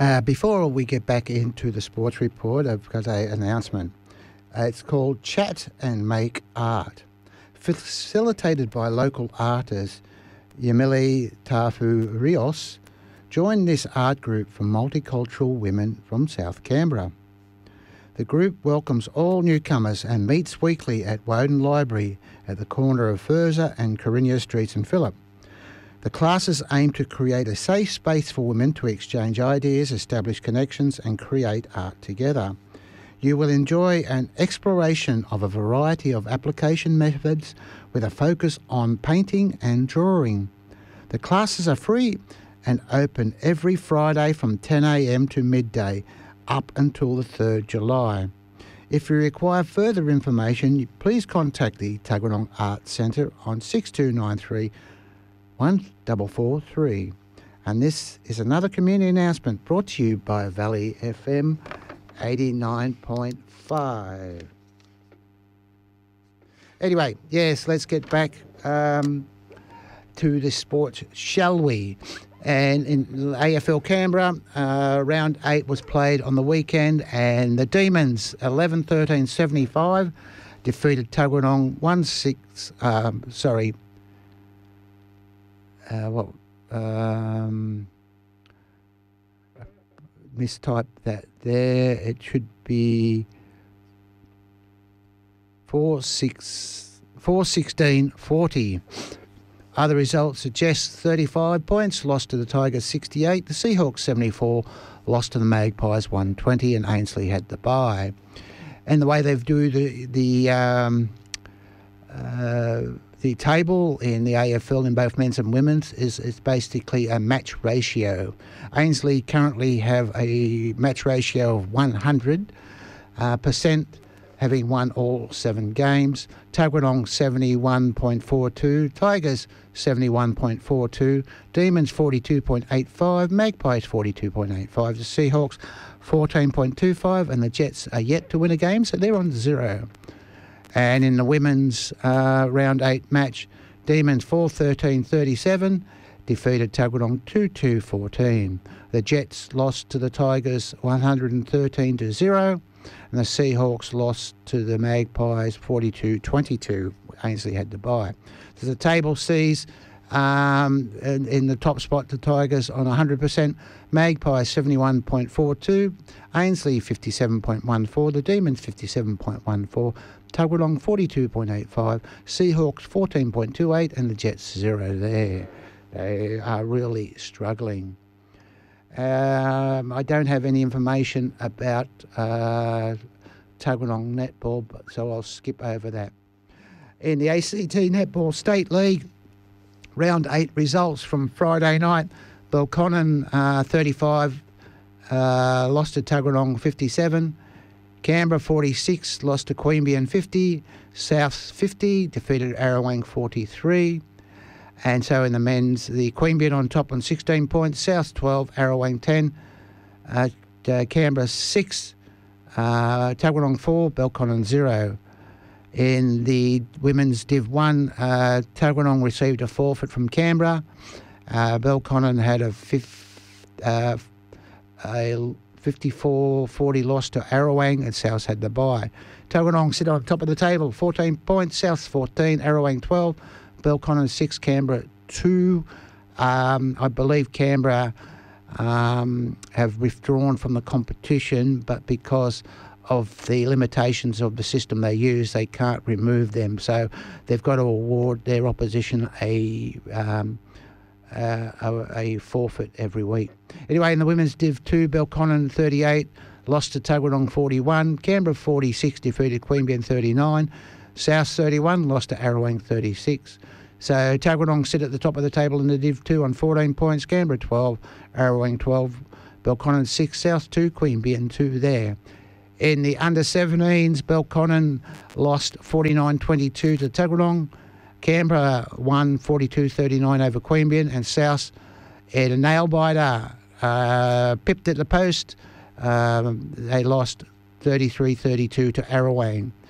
Before we get back into the sports report, I've got an announcement. It's called Chat and Make Art, facilitated by local artist Yamile Tafu Rios. Join this art group from multicultural women from South Canberra. The group welcomes all newcomers and meets weekly at Woden Library at the corner of Furza and Carinya Streets in Phillip. The classes aim to create a safe space for women to exchange ideas, establish connections and create art together. You will enjoy an exploration of a variety of application methods with a focus on painting and drawing. The classes are free and open every Friday from 10 a.m. to midday up until the 3rd July. If you require further information, please contact the Tuggeranong Art Centre on 6293 1443. And this is another community announcement brought to you by Valley FM 89.5. Anyway, yes, let's get back to the sport, shall we? And in AFL Canberra, round 8 was played on the weekend, and the Demons 11-13-75 defeated Tuggeranong 1-6. Mistyped that there. It should be 4-16-40. Other results suggest 35 points, lost to the Tigers 68, the Seahawks 74, lost to the Magpies 120, and Ainslie had the bye. And the way they do the table in the AFL in both men's and women's is basically a match ratio. Ainslie currently have a match ratio of 100%, having won all 7 games. Tuggeranong 71.42, Tigers 71.42, Demons 42.85, Magpies 42.85, the Seahawks 14.25, and the Jets are yet to win a game, so they're on 0. And in the women's round 8 match, Demons 4-13-37 defeated Tuggeranong 2-2-14. The Jets lost to the Tigers 113-0. And the Seahawks lost to the Magpies 42-22. Ainslie had to bye. So the table sees in the top spot the Tigers on 100%, Magpies 71.42, Ainslie 57.14, the Demons 57.14, Tuggeranong 42.85, Seahawks 14.28, and the Jets 0 there. They are really struggling. I don't have any information about Tuggeranong netball, so I'll skip over that. In the ACT Netball State League, round 8 results from Friday night, Belconnen 35 lost to Tuggeranong 57, Canberra 46 lost to Queanbeyan 50, South 50 defeated Arrowang 43. And so in the men's, the Queanbeyan on top on 16 points, South 12, Arrowang 10, Canberra 6, Tuggeranong 4, Belconnen 0. In the women's Div 1, Tuggeranong received a forfeit from Canberra. Belconnen had a 54-40 loss to Arrowang, and South had the bye. Tuggeranong sit on top of the table, 14 points, South 14, Arrowang 12, Belconnen 6, Canberra 2. I believe Canberra have withdrawn from the competition, but because of the limitations of the system they use, they can't remove them. So they've got to award their opposition a forfeit every week. Anyway, in the women's Div 2, Belconnen 38 lost to Tuggeranong 41, Canberra 46 defeated Queanbeyan 39, South 31 lost to Arrowang 36. So Tuggeranong sit at the top of the table in the Div 2 on 14 points, Canberra 12, Arrowang 12, Belconnen 6, South 2, Queanbeyan 2 there. In the under-17s, Belconnen lost 49-22 to Tuggeranong, Canberra won 42-39 over Queanbeyan, and South had a nail-biter, pipped at the post. They lost 33-32 to Arrowang.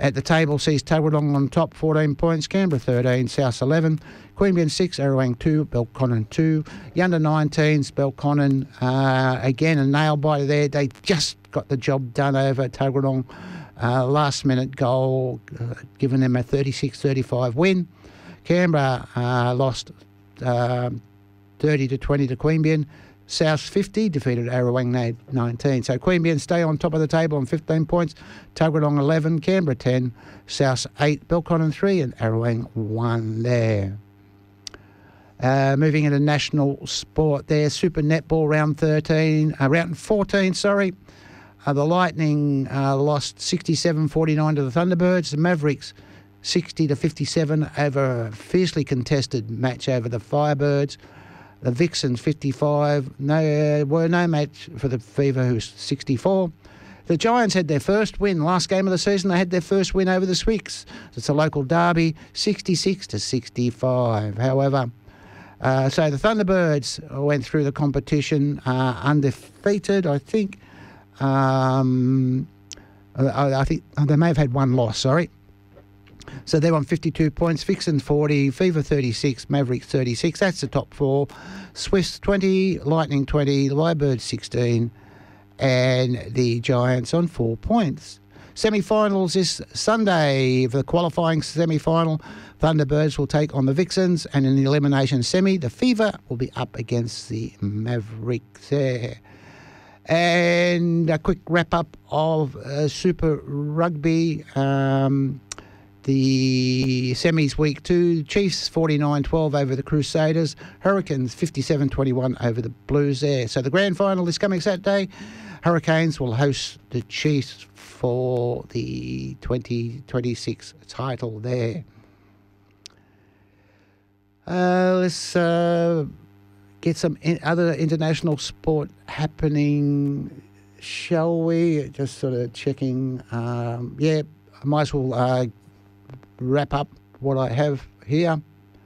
At the table sees Tuggeranong on top, 14 points, Canberra 13, South 11, Queanbeyan 6, Arrowang 2, Belconnen 2. The under-19s, Belconnen, again, a nail-biter there. They just got the job done over Tuggeranong. Last-minute goal, giving them a 36-35 win. Canberra lost 30-20 to Queanbeyan. South 50 defeated Arrowang 19. So Queanbeyan stay on top of the table on 15 points. Tuggeranong 11, Canberra 10, South 8, Belconnen 3 and Arrowang 1 there. Moving into national sport there, Super Netball round 14, sorry. The Lightning lost 67-49 to the Thunderbirds. The Mavericks 60-57 over a fiercely contested match over the Firebirds. The Vixens 55, were no match for the Fever, who's 64. The Giants had their first win. Last game of the season, they had their first win over the Swifts. It's a local derby, 66-65. However, so the Thunderbirds went through the competition undefeated, I think. I think they may have had one loss, sorry. So they're on 52 points. Vixens 40, Fever 36, Mavericks 36. That's the top four. Swifts 20, Lightning 20, the Firebirds 16, and the Giants on 4 points. Semi-finals this Sunday for the qualifying semi-final. Thunderbirds will take on the Vixens, and in the elimination semi, the Fever will be up against the Mavericks there. And a quick wrap-up of Super Rugby. The semis week 2, Chiefs 49-12 over the Crusaders, Hurricanes 57-21 over the Blues there. So the grand final is coming Saturday. Hurricanes will host the Chiefs for the 2026 title there. Let's get some other international sport happening, shall we? Just sort of checking. I might as well wrap up what I have here.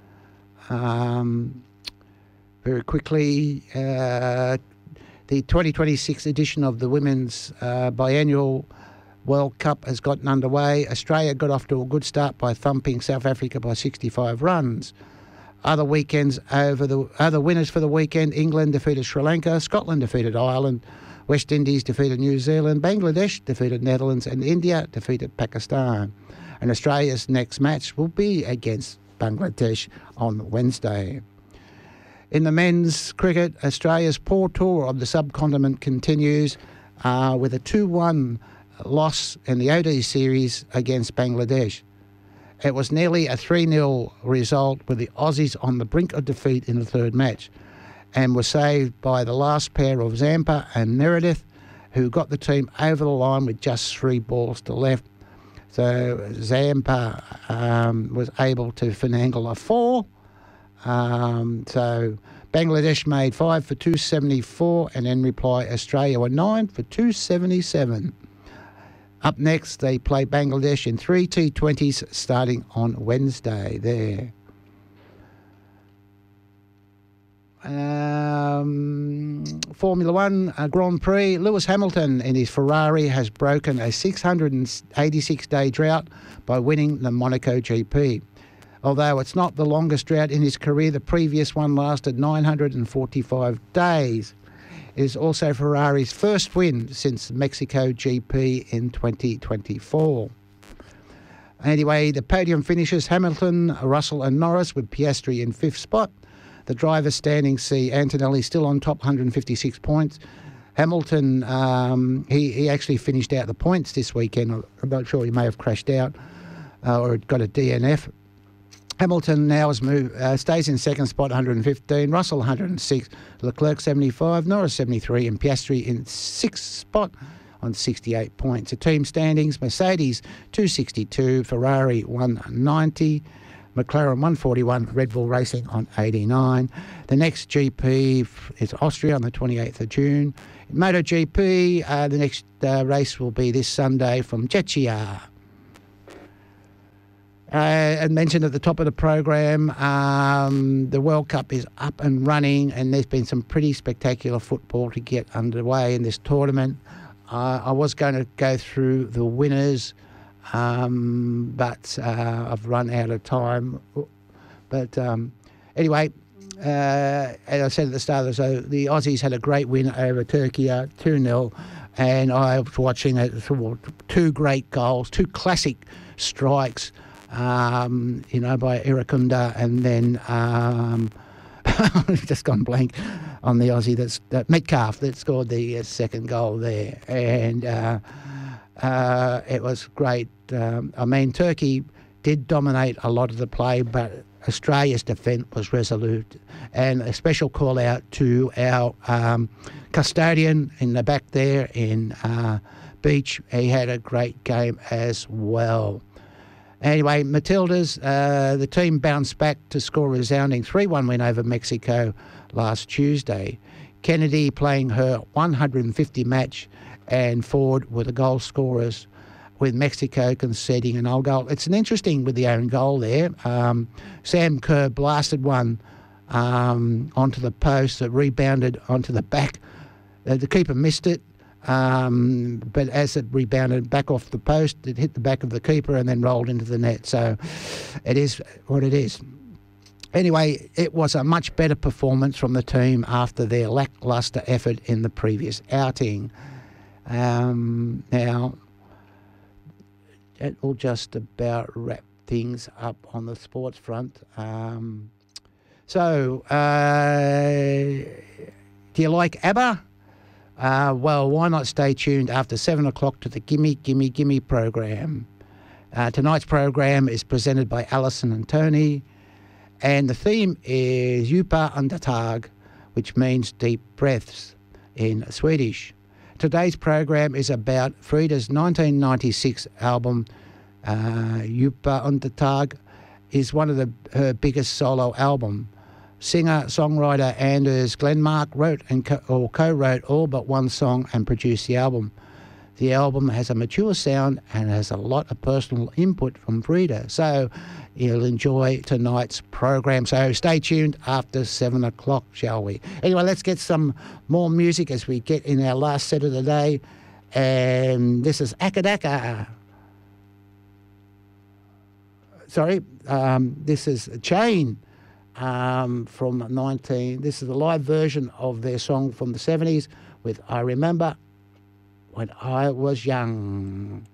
Very quickly, the 2026 edition of the Women's Biennial World Cup has gotten underway. Australia got off to a good start by thumping South Africa by 65 runs. Other winners for the weekend: England defeated Sri Lanka, Scotland defeated Ireland, West Indies defeated New Zealand, Bangladesh defeated Netherlands, and India defeated Pakistan. And Australia's next match will be against Bangladesh on Wednesday. In the men's cricket, Australia's poor tour of the subcontinent continues with a 2-1 loss in the ODI series against Bangladesh. It was nearly a 3-0 result, with the Aussies on the brink of defeat in the third match, and were saved by the last pair of Zampa and Meredith, who got the team over the line with just 3 balls to left. So Zampa was able to finagle a 4. So Bangladesh made 5 for 274, and in reply Australia were 9 for 277. Up next, they play Bangladesh in 3 T20s starting on Wednesday there. Formula One Grand Prix, Lewis Hamilton in his Ferrari has broken a 686-day drought by winning the Monaco GP. Although it's not the longest drought in his career, the previous one lasted 945 days. It is also Ferrari's first win since Mexico GP in 2024. Anyway, the podium finishes: Hamilton, Russell and Norris, with Piastri in 5th spot. The drivers' standings see Antonelli still on top, 156 points. Hamilton, he actually finished out the points this weekend. I'm not sure, he may have crashed out or got a DNF. Hamilton now has stays in 2nd spot, 115. Russell, 106. Leclerc, 75. Norris, 73. And Piastri in 6th spot on 68 points. The team standings: Mercedes, 262. Ferrari, 190. McLaren 141, Red Bull Racing on 89. The next GP is Austria on the 28th of June. In MotoGP, the next race will be this Sunday from Czechia. I mentioned at the top of the program, the World Cup is up and running, and there's been some pretty spectacular football to get underway in this tournament. I was going to go through the winners but I've run out of time. But anyway, as I said at the start of the show, the Aussies had a great win over Turkey, 2-0, and I was watching it for two great goals, two classic strikes, by Irakunda, and then just gone blank on the Aussie, that's Metcalf, that scored the second goal there, and it was great. Turkey did dominate a lot of the play, but Australia's defence was resolute, and a special call out to our custodian in the back there in Beach. He had a great game as well. Anyway, Matildas, the team bounced back to score a resounding 3-1 win over Mexico last Tuesday. Kennedy playing her 150 match and forward were the goal scorers, with Mexico conceding an own goal. It's an interesting with the own goal there. Sam Kerr blasted one onto the post that rebounded onto the back. The keeper missed it, but as it rebounded back off the post, it hit the back of the keeper and then rolled into the net. So it is what it is. Anyway, it was a much better performance from the team after their lacklustre effort in the previous outing. Now, that will just about wrap things up on the sports front. So, do you like ABBA? Well, why not stay tuned after 7 o'clock to the Gimme, Gimme, Gimme program. Tonight's program is presented by Alison and Tony, and the theme is Djupa andetag, which means deep breaths in Swedish. Today's program is about Frida's 1996 album, Djupa andetag, is one of her biggest solo album. Singer-songwriter Anders Glenmark wrote and co-wrote all but one song and produced the album. The album has a mature sound and has a lot of personal input from Frida, so you'll enjoy tonight's program. So stay tuned after 7 o'clock, shall we? Anyway, let's get some more music as we get in our last set of the day. And this is Akadaka. Sorry, this is Chain from 19. This is the live version of their song from the 70s with I Remember When I Was Young.